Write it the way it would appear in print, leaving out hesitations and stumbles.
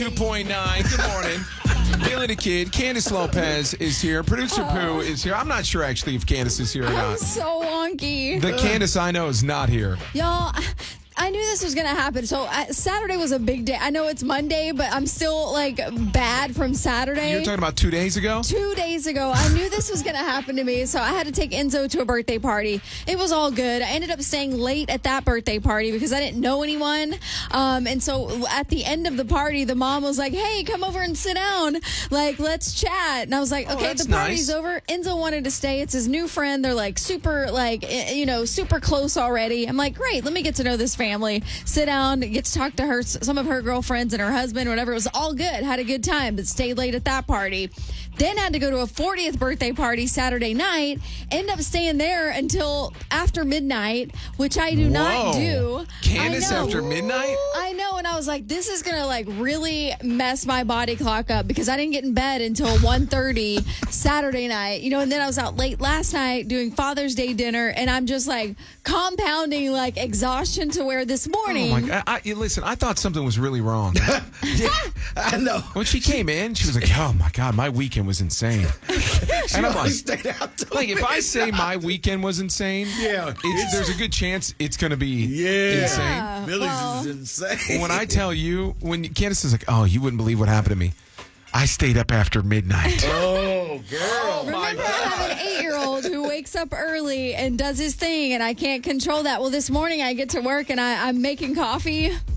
102.9. Good morning. Billy the Kid. Candace Lopez is here. Producer Pooh is here. I'm not sure, actually, if Candace is here or I'm not. so wonky. The Candace I know is not here. Y'all, I knew this was going to happen. So Saturday was a big day. I know it's Monday, but I'm still, bad from Saturday. You're talking about 2 days ago? 2 days ago. I knew this was going to happen to me, so I had to take Enzo to a birthday party. It was all good. I ended up staying late at that birthday party because I didn't know anyone. And so at the end of the party, the mom was like, hey, come over and sit down. Let's chat. And I was like, okay, the party's over. Enzo wanted to stay. It's his new friend. They're super close already. I'm like, great, let me get to know this family. Sit down, get to talk to her, some of her girlfriends and her husband, whatever. It was all good. Had a good time, but stayed late at that party. Then had to go to a 40th birthday party Saturday night. Ended up staying there until after midnight, which I do not do. Candace after midnight? I know, and I was like, this is going to really mess my body clock up because I didn't get in bed until 1:30 Saturday night. And then I was out late last night doing Father's Day dinner, and I'm just compounding exhaustion to where this morning. Oh my God. Listen, I thought something was really wrong. Yeah, I know. When she came in, she was like, oh my God, my weekend was insane. And I'm stayed out if I say my weekend was insane, there's a good chance it's going to be insane. Billy's is insane. When I tell you, when Candace is like, oh, you wouldn't believe what happened to me. I stayed up after midnight. Oh, girl. Remember, I have an 8-year-old who wakes up early and does his thing, and I can't control that. Well, this morning I get to work, and I'm making coffee.